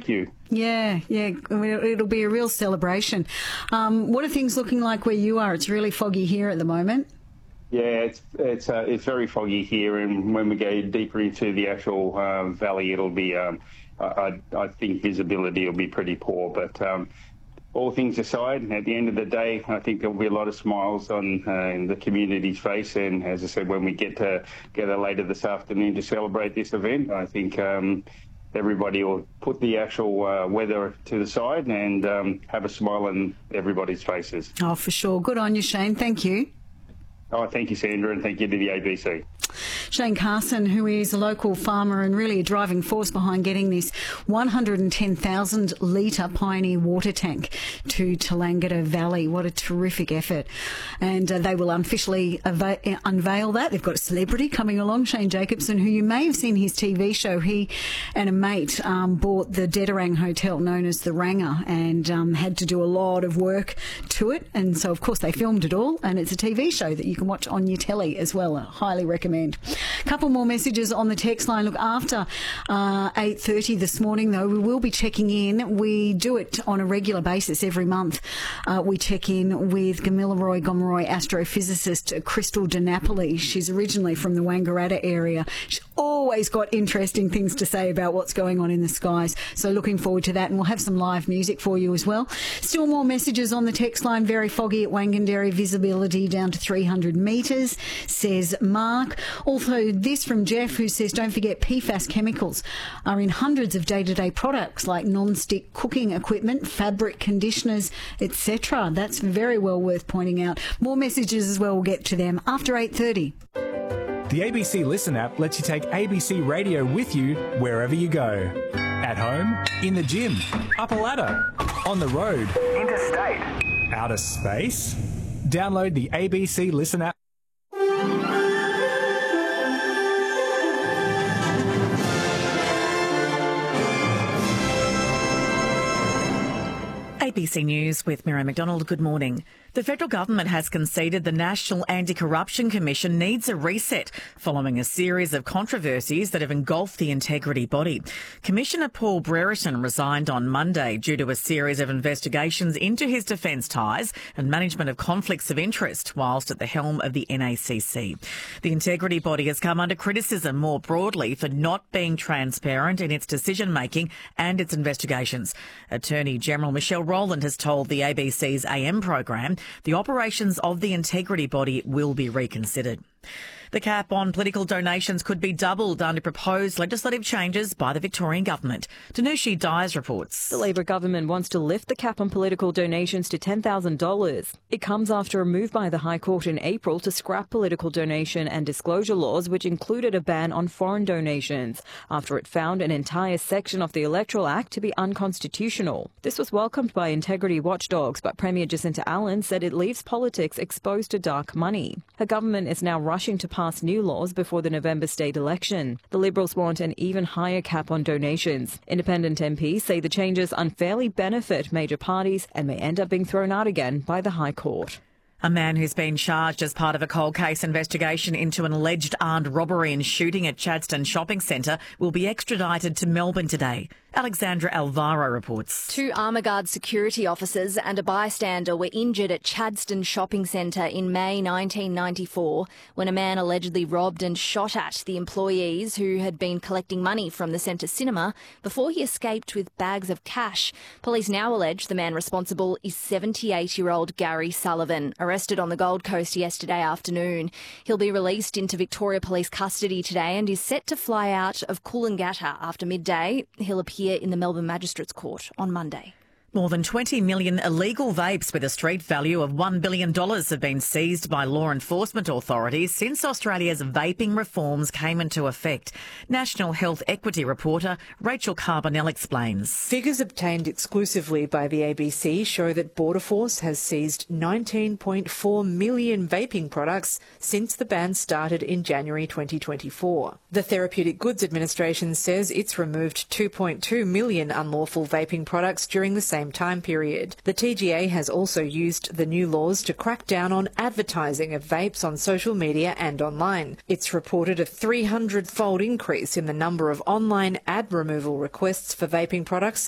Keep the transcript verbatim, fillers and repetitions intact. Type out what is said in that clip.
you. Yeah, yeah, it'll be a real celebration. Um, what are things looking like where you are? It's really foggy here at the moment. Yeah, it's it's uh, it's very foggy here, and when we go deeper into the actual uh, valley, it'll be, um, I, I think visibility will be pretty poor. But um, all things aside, at the end of the day, I think there'll be a lot of smiles on uh, in the community's face. And as I said, when we get together later this afternoon to celebrate this event, I think um, everybody will put the actual uh, weather to the side and um, have a smile on everybody's faces. Oh, for sure. Good on you, Shane. Thank you. Oh, thank you, Sandra, and thank you to the A B C. Shane Carson, who is a local farmer and really a driving force behind getting this one hundred ten thousand litre Pioneer water tank to Tallangatta Valley. What a terrific effort. And uh, they will unofficially ava- unveil that. They've got a celebrity coming along, Shane Jacobson, who you may have seen his T V show. He and a mate um, bought the Dedarang Hotel, known as the Ranger, and um, had to do a lot of work to it. And so, of course, they filmed it all, and it's a T V show that you can watch on your telly as well. I highly recommend. A couple more messages on the text line. Look, after uh, eight thirty this morning, though, we will be checking in. We do it on a regular basis every month. Uh, we check in with Gamilaroi Gomeroi astrophysicist Crystal DiNapoli. She's originally from the Wangaratta area. She's always got interesting things to say about what's going on in the skies. So looking forward to that, and we'll have some live music for you as well. Still more messages on the text line. Very foggy at Wanganderri, visibility down to three hundred metres, says Mark. Also, this from Jeff, who says, don't forget P FAS chemicals are in hundreds of day-to-day products like non-stick cooking equipment, fabric conditioners, et cetera. That's very well worth pointing out. More messages as well. We'll get to them after eight thirty. The A B C Listen app lets you take A B C Radio with you wherever you go. At home, in the gym, up a ladder, on the road, interstate, outer space. Download the A B C Listen app. A B C News with Miriam McDonald. Good morning. The federal government has conceded the National Anti-Corruption Commission needs a reset following a series of controversies that have engulfed the integrity body. Commissioner Paul Brereton resigned on Monday due to a series of investigations into his defence ties and management of conflicts of interest whilst at the helm of the N A C C. The integrity body has come under criticism more broadly for not being transparent in its decision-making and its investigations. Attorney General Michelle Rowland has told the A B C's A M program the operations of the integrity body will be reconsidered. The cap on political donations could be doubled under proposed legislative changes by the Victorian government. Danushi Dyers reports. The Labor government wants to lift the cap on political donations to ten thousand dollars. It comes after a move by the High Court in April to scrap political donation and disclosure laws, which included a ban on foreign donations, after it found an entire section of the Electoral Act to be unconstitutional. This was welcomed by integrity watchdogs, but Premier Jacinta Allen said it leaves politics exposed to dark money. Her government is now rushing to pass new laws before the November state election. The Liberals want an even higher cap on donations. Independent M Ps say the changes unfairly benefit major parties and may end up being thrown out again by the High Court. A man who's been charged as part of a cold case investigation into an alleged armed robbery and shooting at Chadstone Shopping Centre will be extradited to Melbourne today. Alexandra Alvaro reports. Two Armour Guard security officers and a bystander were injured at Chadstone Shopping Centre in May nineteen ninety-four when a man allegedly robbed and shot at the employees who had been collecting money from the centre cinema before he escaped with bags of cash. Police now allege the man responsible is seventy-eight-year-old Gary Sullivan, arrested on the Gold Coast yesterday afternoon. He'll be released into Victoria Police custody today and is set to fly out of Coolangatta after midday. He'll appear in the Melbourne Magistrates Court on Monday. More than twenty million illegal vapes with a street value of one billion dollars have been seized by law enforcement authorities since Australia's vaping reforms came into effect. National Health Equity reporter Rachel Carbonell explains. Figures obtained exclusively by the A B C show that Border Force has seized nineteen point four million vaping products since the ban started in January twenty twenty-four. The Therapeutic Goods Administration says it's removed two point two million unlawful vaping products during the same time period. The T G A has also used the new laws to crack down on advertising of vapes on social media and online. It's reported a three hundred fold increase in the number of online ad removal requests for vaping products